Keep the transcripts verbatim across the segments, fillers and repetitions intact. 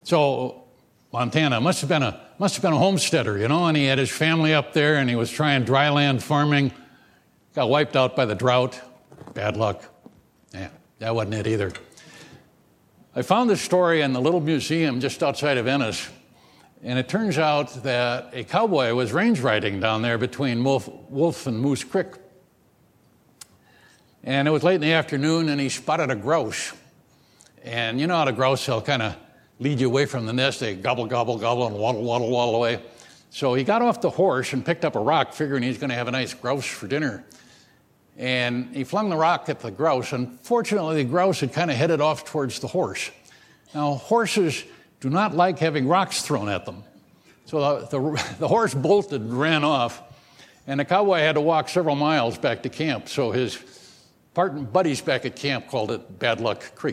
So Montana must have been a must have been a homesteader, you know, and he had his family up there, and he was trying dryland farming. Got wiped out by the drought. Bad luck. Yeah, that wasn't it either. I found this story in the little museum just outside of Ennis, and it turns out that a cowboy was range riding down there between Wolf, Wolf and Moose Creek. And it was late in the afternoon, and he spotted a grouse. And you know how the grouse, they'll kind of lead you away from the nest. They gobble, gobble, gobble, and waddle, waddle, waddle away. So he got off the horse and picked up a rock, figuring he's going to have a nice grouse for dinner. And he flung the rock at the grouse. Unfortunately, the grouse had kind of headed off towards the horse. Now, horses do not like having rocks thrown at them. So the, the, the horse bolted and ran off, and the cowboy had to walk several miles back to camp. So his partner, buddies back at camp called it Bad Luck Creek.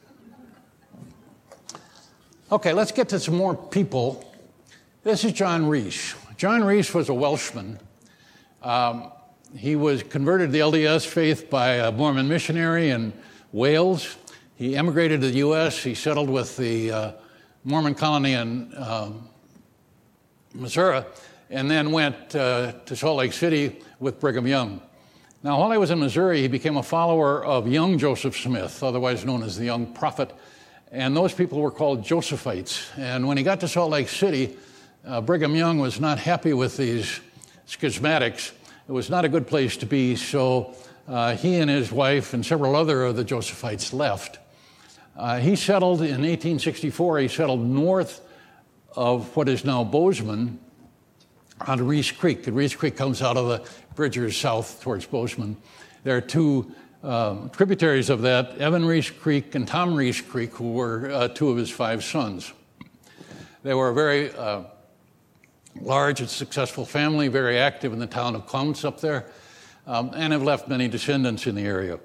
Okay, let's get to some more people. This is John Rees. John Rees was a Welshman. Um, he was converted to the L D S faith by a Mormon missionary in Wales. He emigrated to the U S. He settled with the uh, Mormon colony in um, Missouri, and then went uh, to Salt Lake City with Brigham Young. Now, while he was in Missouri, he became a follower of young Joseph Smith, otherwise known as the Young Prophet, and those people were called Josephites. And when he got to Salt Lake City, uh, Brigham Young was not happy with these schismatics. It was not a good place to be, so uh, he and his wife and several other of the Josephites left. Uh, he settled in eighteen sixty-four, he settled north of what is now Bozeman on Reese Creek. And Reese Creek comes out of the Bridgers south towards Bozeman. There are two um, tributaries of that, Evan Reese Creek and Tom Reese Creek, who were uh, two of his five sons. They were a very uh, large and successful family, very active in the town of Clounce up there, um, and have left many descendants in the area.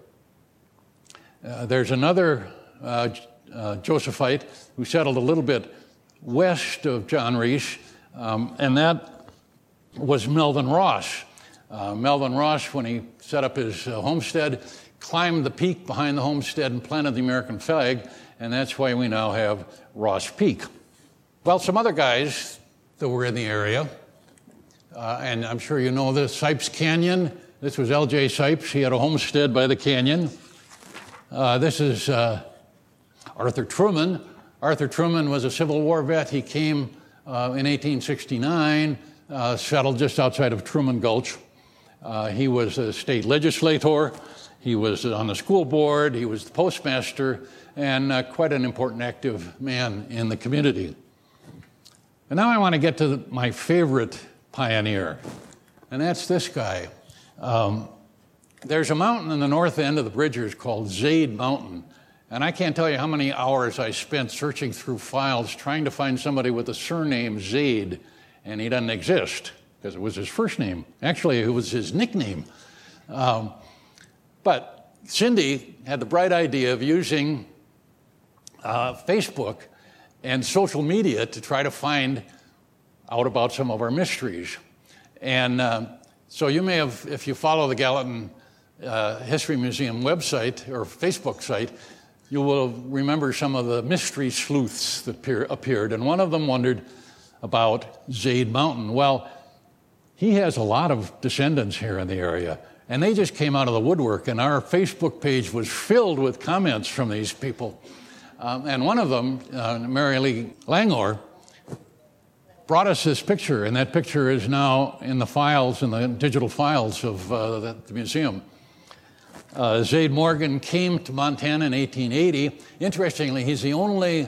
Uh, there's another uh, uh, Josephite who settled a little bit west of John Rees, um, and that was Melvin Ross. Uh, Melvin Ross, when he set up his uh, homestead, climbed the peak behind the homestead and planted the American flag, and that's why we now have Ross Peak. Well, some other guys that were in the area, uh, and I'm sure you know this, Sipes Canyon. This was L J Sipes. He had a homestead by the canyon. Uh, this is uh, Arthur Truman. Arthur Truman was a Civil War vet. He came uh, in eighteen sixty-nine, uh, settled just outside of Truman Gulch. Uh, he was a state legislator. He was on the school board. He was the postmaster, and uh, quite an important active man in the community. And now I want to get to the, my favorite pioneer, and that's this guy. Um, there's a mountain in the north end of the Bridgers called Zade Mountain, and I can't tell you how many hours I spent searching through files trying to find somebody with the surname Zade, and he doesn't exist because it was his first name. Actually, it was his nickname. Um, but Cindy had the bright idea of using uh, Facebook and social media to try to find out about some of our mysteries. And uh, so you may have, if you follow the Gallatin uh, History Museum website or Facebook site, you will remember some of the mystery sleuths that appear, appeared. And one of them wondered about Zade Mountain. Well, he has a lot of descendants here in the area, and they just came out of the woodwork, and our Facebook page was filled with comments from these people. Um, and one of them, uh, Mary Lee Langor, brought us this picture, and that picture is now in the files, in the digital files of uh, the, the museum. Uh, Zade Morgan came to Montana in eighteen eighty. Interestingly, he's the only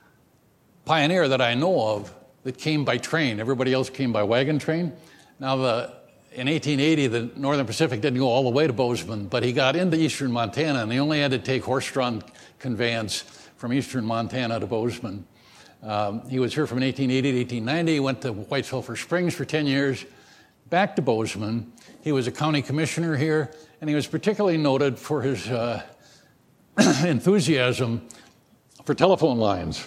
pioneer that I know of that came by train. Everybody else came by wagon train. Now, the, in eighteen eighty, the Northern Pacific didn't go all the way to Bozeman, but he got into eastern Montana, and he only had to take horse-drawn conveyance from eastern Montana to Bozeman. Um, he was here from eighteen eighty to eighteen ninety. He went to White Sulphur Springs for ten years, back to Bozeman. He was a county commissioner here, and he was particularly noted for his uh, enthusiasm for telephone lines.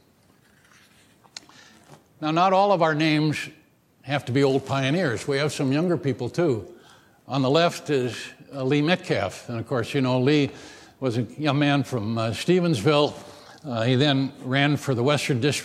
Now, not all of our names have to be old pioneers. We have some younger people, too. On the left is uh, Lee Metcalf, and of course, you know, Lee was a young man from uh, Stevensville. Uh, he then ran for the Western District